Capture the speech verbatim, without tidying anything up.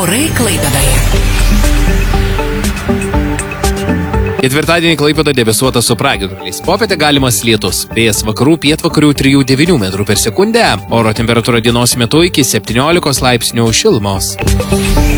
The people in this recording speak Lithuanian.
Orai Klaipėdoje. Ketvirtadienį Klaipėda debesuota su pragiedruliais. Popietę galimas lietus. Vėjas vakarų pietvakarių trijų devynių metrų per sekundę. Oro temperatūra dienos metu iki septyniolikos laipsnių šilumos.